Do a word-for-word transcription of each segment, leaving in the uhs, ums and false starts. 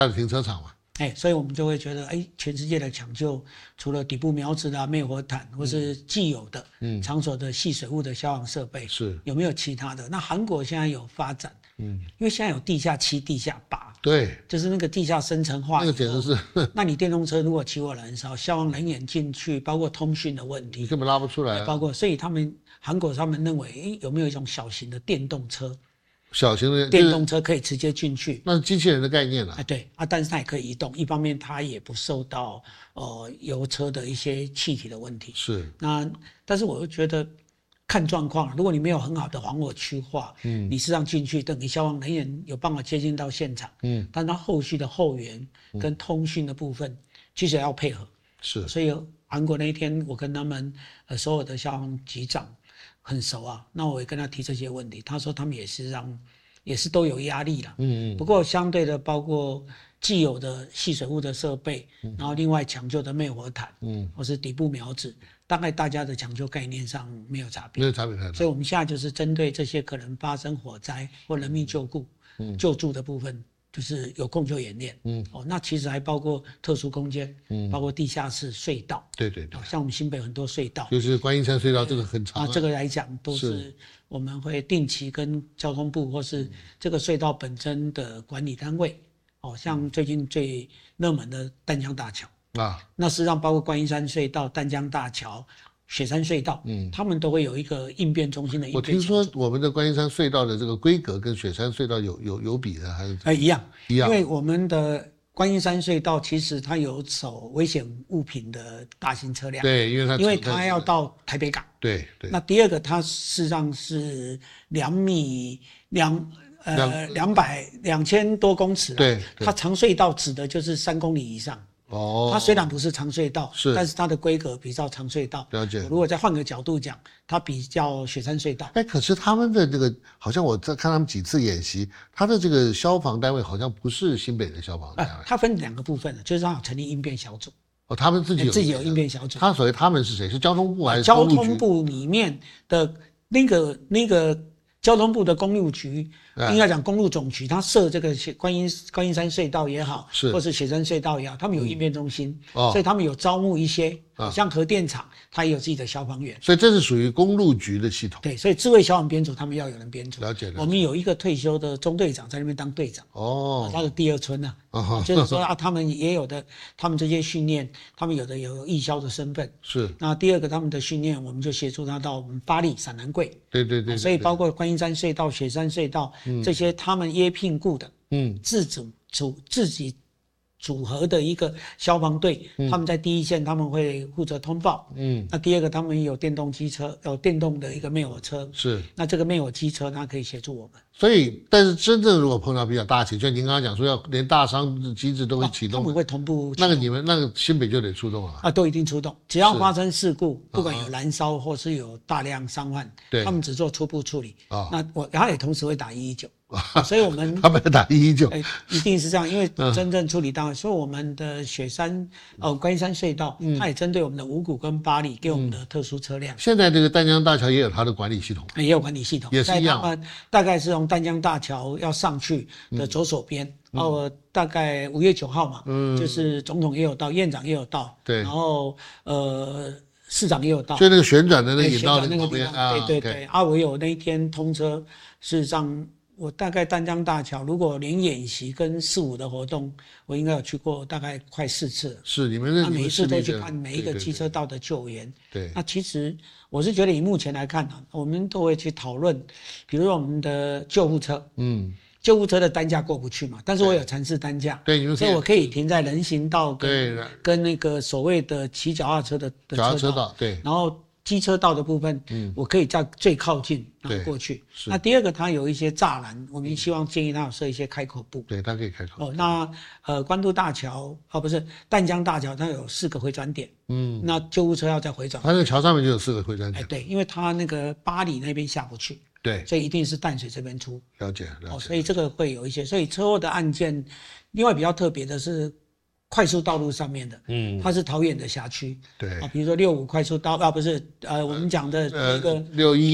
它的停车场嘛。 哎，所以我们就会觉得，哎，全世界的抢救，除了底部苗子的灭火毯，或是既有的嗯场所的细水雾的消防设备， 是有没有其他的？那韩国现在有发展，嗯，因为现在有地下七、地下八， 对， 就是那个地下深层化， 那个简直是， 那你电动车如果起火燃烧，消防人员进去，包括通讯的问题， 你根本拉不出来、啊， 包括，所以他们韩国他们认为，哎，有没有一种小型的电动车？ 小型的电动车可以直接进去， 那是机器人的概念了、啊。 哎，对啊，但是它也可以移动，一方面它也不受到呃油车的一些气体的问题。 是。 那但是我又觉得看状况，如果你没有很好的防火区划，嗯，你实际上进去，等于消防人员有办法接近到现场，嗯，但它后续的后援跟通讯的部分，嗯、其实要配合。 是。 所以韩国那一天，我跟他们呃所有的消防局长很熟啊，那我也跟他提这些问题，他说他们也是让，也是都有压力啦，嗯嗯。不过相对的，包括既有的细水雾的设备，嗯、然后另外抢救的灭火毯，嗯，或是底部苗子，大概大家的抢救概念上没有差别， 没有差别太大。 所以我们现在就是针对这些可能发生火灾或人命救护、嗯、救助的部分。就是有空就演练，嗯，哦，那其实还包括特殊空间，嗯，包括地下室隧道， 对对对， 像我们新北很多隧道， 就是观音山隧道这个很长、啊， 啊，这个来讲都是我们会定期跟交通部或是这个隧道本身的管理单位，哦，像最近最热门的淡江大桥啊，那实际上包括观音山隧道、淡江大桥。雪山隧道，嗯，他们都会有一个应变中心的应变。 我听说我们的观音山隧道的这个规格跟雪山隧道有有有比的，还是？ 哎，一样， 一样。 因为我们的观音山隧道其实它有走危险物品的大型车辆， 对，因为它因为它要到台北港。 对对。 那第二个，它事实上是两米两呃两百两千多公尺， 对， 它长隧道指的就是三公里以上。哦，它虽然不是长隧道，是，但是它的规格比较长隧道。 了解。 如果再换个角度讲，它比较雪山隧道。 哎，可是他们的这个，好像我在看他们几次演习，他的这个消防单位好像不是新北的消防单位。 啊、它分两个部分，就是它有成立应变小组。 哦，他们自己有自己有应变小组。 他所谓他们是谁？是交通部还是交通部里面的那个那个交通部的公路局？应该讲公路总局，它设这个观音观音山隧道也好，是或是雪山隧道也好，他们有应变中心，嗯哦、所以他们有招募一些，啊、像核电厂，它也有自己的消防员， 所以这是属于公路局的系统。 对，所以智慧消防编组他们要有人编组。 了解了解。 我们有一个退休的中队长在那边当队长，哦，他的第二春呢、啊，哦、就是说啊，他们也有的，他们这些训练，他们有的有义消的身份。 是。 那第二个他们的训练，我们就协助他到我们巴黎闪南桂。 对对 对, 对, 对。 所以包括观音山隧道、雪山隧道、嗯、这些他们。约聘雇的，嗯，自主组自己组合的一个消防队，嗯、他们在第一线他们会负责通报，嗯，那第二个他们有电动机车，有电动的一个灭火车， 是， 那这个灭火机车它可以协助我们。 所以，但是真正如果碰到比较大型，就您刚刚讲说要连大伤机制都会启动， 啊、他们会同步启动。 那个你们那个新北就得出动了啊，都一定出动，只要发生事故，不管有燃烧或是有大量伤患，对，他们只做初步处理。啊，那我他也同时会打一一九。所以我们他们打一一九， 哎，一定是这样，因为真正处理单位，所以我们的雪山哦观音山隧道，嗯、它也针对我们的五股跟八里给我们的特殊车辆。 嗯、现在这个淡江大桥也有它的管理系统， 也有管理系统， 也是一样。 大概是从淡江大桥要上去的左手边，嗯、然后大概五月九号嘛，嗯，就是总统也有到，院长也有到， 对， 然后呃市长也有到， 所以那个旋转的那个引道那个地方， 啊， 对对对，啊，我有那一天通车，事实上。我大概淡江大桥，如果连演习跟四五的活动，我应该有去过大概快四次。 是你们那每一次都去看每一个机车道的救援。 对， 对， 对， 那其实我是觉得以目前来看呢、啊，我们都会去讨论，比如说我们的救护车，嗯，救护车的担架过不去嘛，但是我有城市担架， 对， 所以我可以停在人行道跟跟那个所谓的骑脚踏车的的脚踏车道，对， 然后。机车道的部分，嗯，我可以在最靠近然后过去。那第二个，它有一些栅栏，我们希望建议它有设一些开口部。 对，它可以开口。 哦，那呃，关渡大桥哦，不是淡江大桥，它有四个回转点。嗯，那救护车要再回转。 它那个桥上面就有四个回转点。 哎，对，因为它那个巴黎那边下不去。 对， 所以一定是淡水这边出。 了解，了解。 哦，所以这个会有一些，所以车祸的案件，另外比较特别的是。快速道路上面的，嗯，它是桃园的辖区， 对啊，比如说六五快速道啊，不是，呃，我们讲的那个六一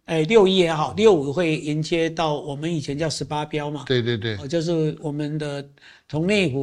哎，六一也好，六五会迎接到我们以前叫十八标嘛， 对对对， 哦，就是我们的从内湖。